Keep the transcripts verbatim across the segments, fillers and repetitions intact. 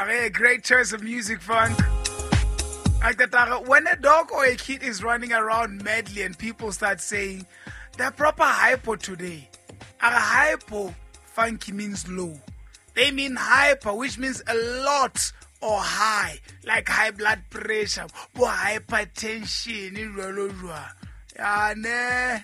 Okay, great choice of music, funk. Like that, when a dog or a kid is running around madly and people start saying, they're proper hypo today. A hypo, funky means low. They mean hyper, which means a lot or high, like high blood pressure or hypertension. Yeah, ne.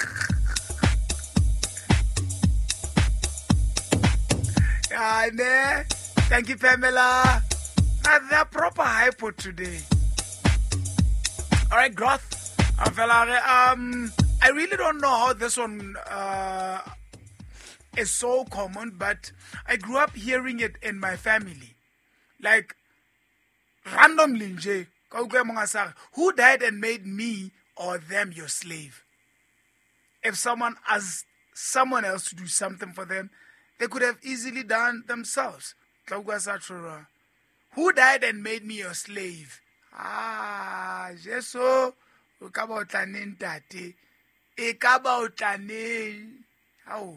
Yeah, ne. Thank you, Pamela. Uh, they're proper hypo today. All right, Groth. Um, I really don't know how this one uh, is so common, but I grew up hearing it in my family. Like, randomly, nje, who died and made me or them your slave? If someone asked someone else to do something for them, they could have easily done themselves. Who died and made me your slave? Ah, Jesu, ukaba utlanin tate, ikaba utlanin. Oh.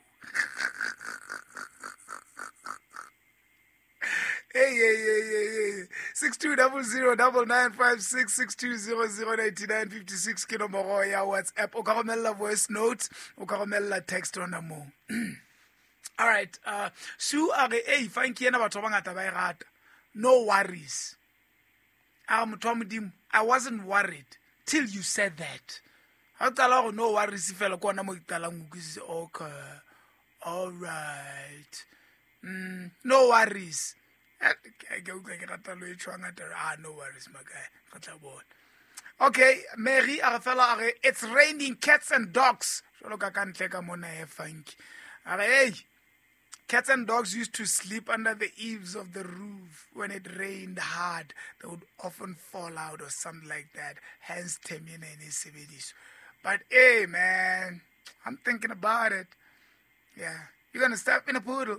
Hey, hey, hey, hey, hey. Six two double zero double nine five six six two zero zero ninety nine fifty six. Kino moro ya WhatsApp. Ukaromella voice notes. Ukaromella text on the mo. All right. Uh, Sue are hey, fine kiena batho bangata ba irata. No worries. I wasn't worried till you said that. I thought no worries if I okay. All right. Mm, no worries. Ah, no worries, my guy. Okay, Mary, it's raining cats and dogs. Hey. Cats and dogs used to sleep under the eaves of the roof. When it rained hard, they would often fall out or something like that. Hence, Temina and his civities. But hey, man, I'm thinking about it. Yeah, you're gonna step in a poodle.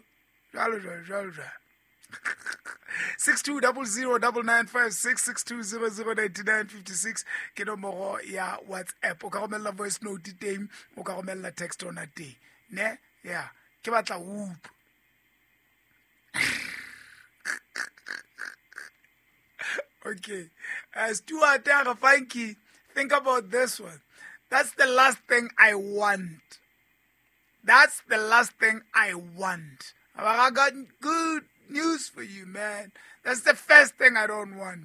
Six two double zero double nine five six six two zero zero ninety nine fifty six. Kino moro ya WhatsApp. Ukaromella voice note time. Ukaromella text on a day. Ne? Yeah. Kibatla whoop. Okay. As to our Funky, think about this one. That's the last thing I want. That's the last thing I want. I got good news for you, man. That's the first thing I don't want.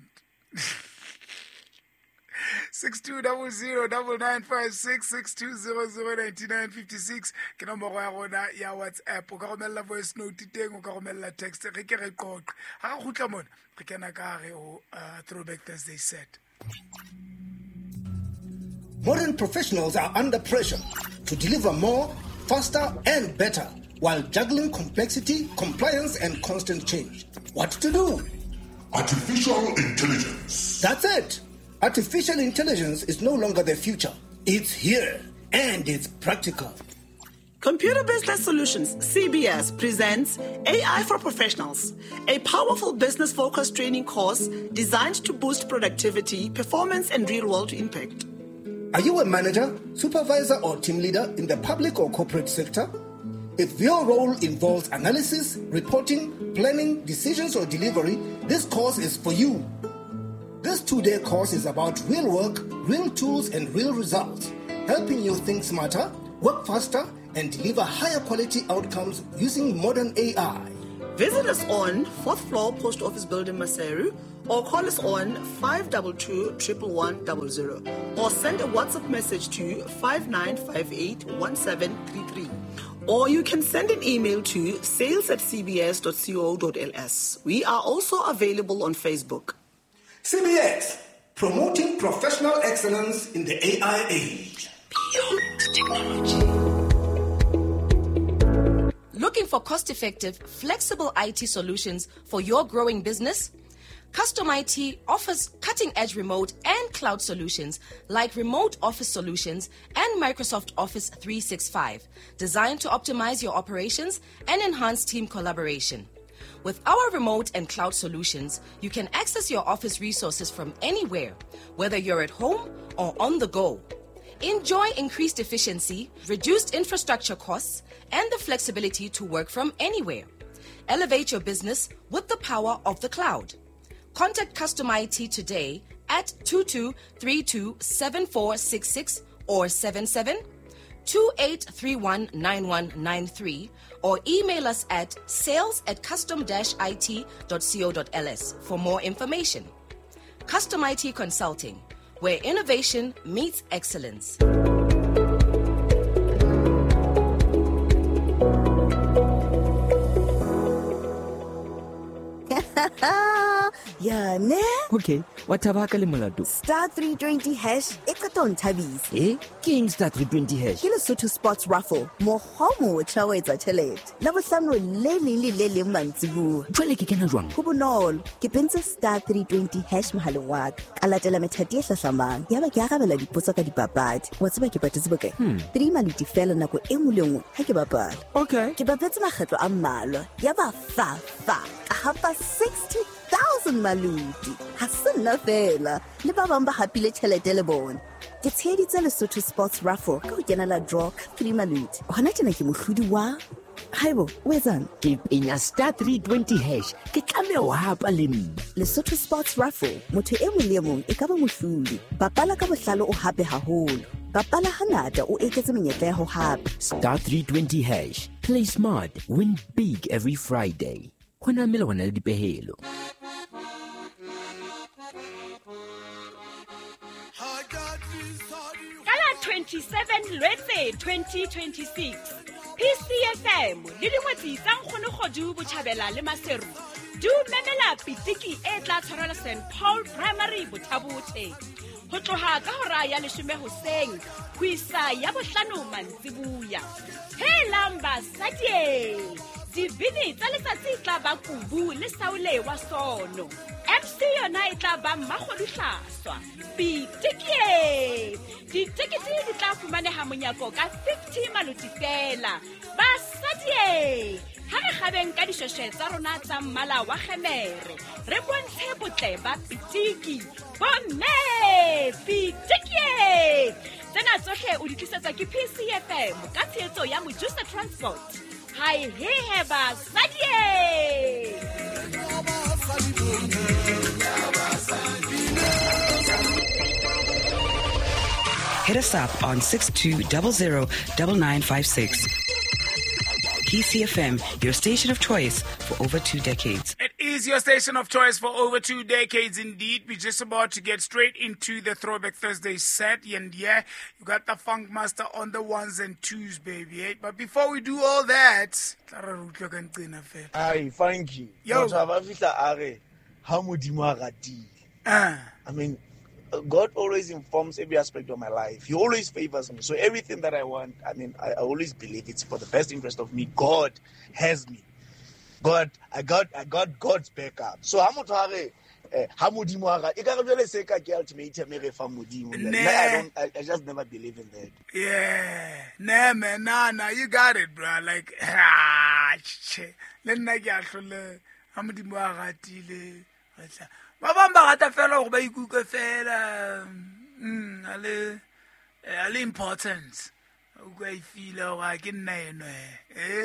Six two double zero double nine five six six two zero zero ninety nine fifty six. Ke nomoro ya rona ya WhatsApp. O ka romella voice note teng, o ka romella text. Re ke re qoqe. Ha go tla mona. Re kena ka re o Throwback Thursday set. Modern professionals are under pressure to deliver more, faster, and better while juggling complexity, compliance, and constant change. What to do? Artificial intelligence. That's it. Artificial intelligence is no longer the future. It's here, and it's practical. Computer Business Solutions, C B S, presents A I for Professionals, a powerful business-focused training course designed to boost productivity, performance, and real-world impact. Are you a manager, supervisor, or team leader in the public or corporate sector? If your role involves analysis, reporting, planning, decisions, or delivery, this course is for you. This two-day course is about real work, real tools, and real results, helping you think smarter, work faster, and deliver higher quality outcomes using modern A I. Visit us on fourth floor Post Office Building, Maseru, or call us on five two two, one one one zero zero, or send a WhatsApp message to five nine five eight one seven three three. Or you can send an email to sales at c b s dot co dot l s. We are also available on Facebook. C B S, promoting professional excellence in the A I age. Beyond technology. Looking for cost-effective, flexible I T solutions for your growing business? Custom I T offers cutting-edge remote and cloud solutions like Remote Office Solutions and Microsoft Office three sixty-five, designed to optimize your operations and enhance team collaboration. With our remote and cloud solutions, you can access your office resources from anywhere, whether you're at home or on the go. Enjoy increased efficiency, reduced infrastructure costs, and the flexibility to work from anywhere. Elevate your business with the power of the cloud. Contact Custom I T today at two two three two seven four six six or seven seven two eight three one nine one nine three or email us at sales at custom dash I T dot co dot L S for more information. Custom I T Consulting, where innovation meets excellence. Yeah, ne? Okay, what tabaka le molato? Star three twenty hash, e ka ton thabisi. Eh, king star three twenty hash. Ke Lesotho Sports Raffle, mo homo o tla wetsa tšhelete. La bohlano le le le le le mantsibu. Jwale ke kena jwang? Go bonolo, ke pentse star three twenty hash mohaleng wa ka. Ka latela methati e hlahlamang. Ya ba ke arabela dipotso ka dipapadi. Wa tseba ke patetse bokae? Hmm. three maluti fela nako e nngwe le nngwe ha ke bapala. Okay. Ke bapetse makgetlo a mmalwa. Ya ba fa fa. Ka hapa sixty thousand maluti. Ha se nna fela. Le ba bang ba hapile tšhelete le bona. Ke tsheditse Lesotho Sports Raffle ka ho kenela draw ka three maluti. Hona tjena ke mohlodi wa Haibo, wezan? Ke penya star three twenty hash. Ke tlame ho hapa le nna. Lesotho Sports Raffle, motho e mong le mong e ka ba mohlodi. Bapala ka bohlalo o hape haholo. Bapala hangata o eketse menyetla ya ho hapa. Star three twenty hash. Play smart, win big every Friday. Khona mela wana le dipehelo. Kala twenty-seven Lwetse twenty twenty-six. P C F M le dingwetsi tsa nkgone godu botjhabela le maseru. Du memela pitiki e tla tshwarela Saint Paul Primary Bothabothe. Ho tloha ka hora ya leshome hoseng ho isa ya bohlano mantsibuya. He lamba sadie. Divini tsa letsatsi tla ba kubu le saule wa sono. M C yona e tla ba mmakgodihlaswa. Pitiki. Ditikiti di tla fumaneha monyako ka fifty maluti fela. Basadie. Ha re gabeng ka dishoshe tsa rona tsa mmala wa gemere. Re bontshe botle ba pitiki. Bomme! Pitiki! Tsena tsohle o di tlisetsa ke P C F M ka tshehetso ya Mojusa Transport. Hi, he heba sadie! Hit us up on six two zero zero nine nine five six. P C F M, your station of choice for over two decades. It is your station of choice for over two decades indeed. We're just about to get straight into the Throwback Thursday set. And yeah, you got the Funk Master on the ones and twos, baby. Eh? But before we do all that, Aye, thank you. Yo. Uh. I mean, God always informs every aspect of my life. He always favors me. So everything that I want, I mean, I, I always believe it's for the best interest of me. God has me. God, I got, I got God's backup. So I'm not I don't, I, I just never believe in that. Yeah, nah, man, nah, nah, you got it, bro. Like, ah, che, le nna ke a hlole, ha modimo a ratile. Ba bang ba rata fela hore ba ikutlwe fela, mm, a le, a le important. O ka I feel hore ke nna eno, eh?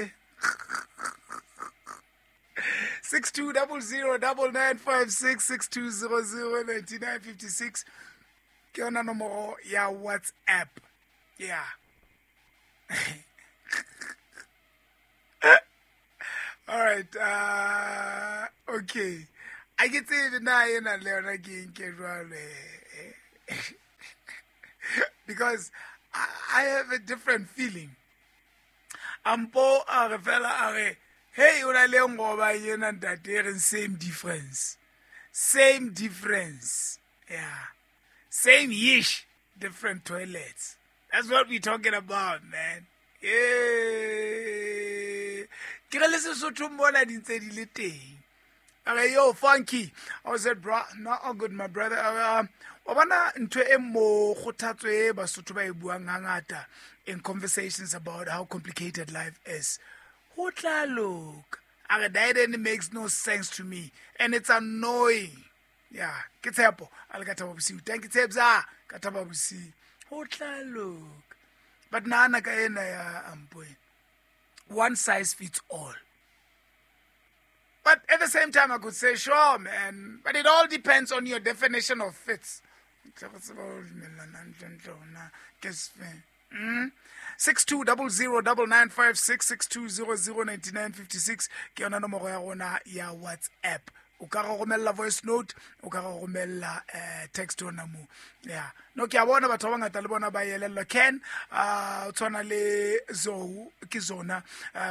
Six two double zero double nine five six six two zero zero ninety nine fifty six. Ke yona nomoro ya WhatsApp. Yeah. All right. Uh, okay. I get it now. You know, Leon again, because I, I have a different feeling. Ampo a fella are. Hey, una le ngoba yena ntate, same difference. Same difference. Yeah. Same yish, different toilets. That's what we're talking about, man. Yeah. Kira lese so tumbona dintse di le teng. Okay, yo, Funky. I said, bro, not all good, my brother. Um, wabana ntwe e mo kgothatswe Basotho ba e buang hangata in conversations about how complicated life is. Look, it makes no sense to me, and it's annoying. Yeah, Kitepo, Algatabusi, thank you, Tebza, Katababusi. Look, but Nana Kaena, I'm point. One size fits all. but at the same time, I could say, sure, man. But it all depends on your definition of fits. Mm? six two zero zero nine nine five six six two zero zero nine nine five six ke yona nomoro ya rona ya WhatsApp. O ka go romella voice note, o ka go romella eh, text ona mo. Yeah. No ke a bona batho ba ngata le bona ba yelella Ken, uh tsona le Zo ke zona. Uh,